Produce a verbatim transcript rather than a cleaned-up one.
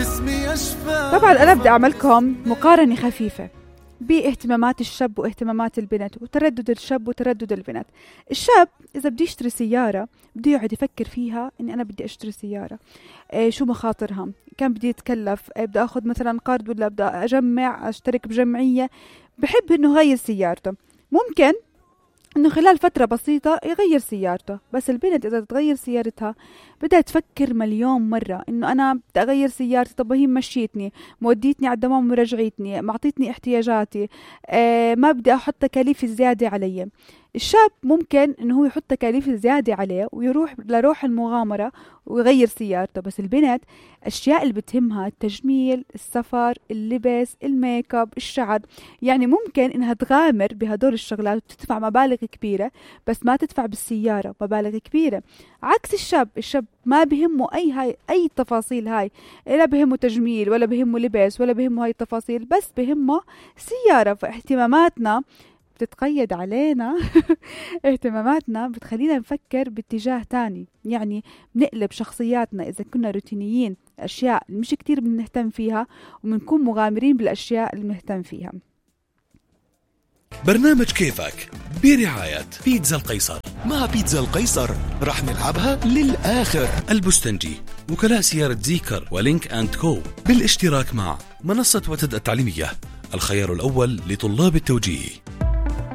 طبعا أنا بدي أعملكم مقارنة خفيفة باهتمامات الشاب واهتمامات البنت وتردد الشاب وتردد البنت. الشاب إذا بدي يشتري سيارة بده يقعد يفكر فيها إني أنا بدي أشتري سيارة، إيه شو مخاطرها، كم بدي يتكلف، إيه بدي أخذ مثلا قرض ولا بدي أجمع أشترك بجمعية. بحب إنه يغير سيارته، ممكن إنه خلال فترة بسيطة يغير سيارته. بس البنت إذا تغير سيارتها بدها تفكر مليون مرة إنه أنا بدي أغير سيارتي، طب هي مشيتني موديتني على الدوام ورجعتني معطيتني احتياجاتي، آه ما بدي أحط تكاليف زيادة علي. الشاب ممكن إنه هو يحط تكاليف زيادة عليه ويروح لروح المغامرة ويغير سيارته. بس البنت أشياء اللي بتهمها التجميل، السفر، اللبس، الميك اب، الشعر، يعني ممكن إنها تغامر بهدول الشغلات وتدفع مبالغ كبيرة بس ما تدفع بالسيارة مبالغ كبيرة. عكس الشاب، الشاب ما بهمه أي هاي أي تفاصيل هاي، لا بهمه تجميل ولا بهمه لبس ولا بهمه هاي التفاصيل، بس بهمه سيارة. فاهتماماتنا بتتقيد علينا اهتماماتنا بتخلينا نفكر باتجاه تاني، يعني بنقلب شخصياتنا إذا كنا روتينيين أشياء مش كتير بنهتم فيها وبنكون مغامرين بالأشياء اللي بنهتم فيها. برنامج كيفك برعاية بيتزا القيصر. مع بيتزا القيصر راح نلعبها للآخر. البستنجي، وكلاء سيارة زيكر ولينك أند كو، بالاشتراك مع منصة وتد التعليمية، الخيار الأول لطلاب التوجيه.